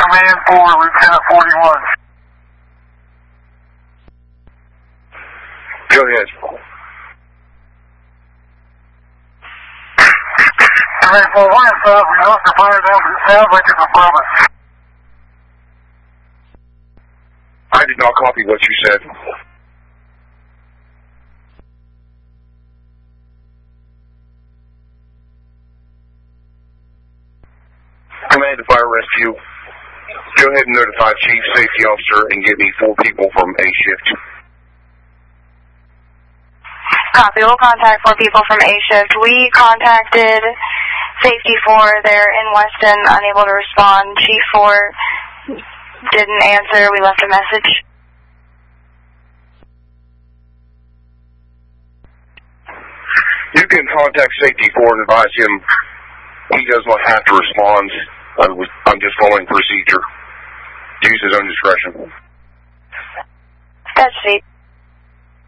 command for Lieutenant 41. Go ahead. Command 41, we lost the fire down from the sound like it's a problem. I did not copy what you said. Command to Fire Rescue. Go ahead and notify Chief Safety Officer and get me 4 people from A shift. Copy. We'll contact 4 people from A shift. We contacted Safety 4. They're in Weston, unable to respond. Chief 4 didn't answer. We left a message. You can contact Safety 4 and advise him he does not have to respond. I'm just following procedure. Use his own discretion. That's sweet.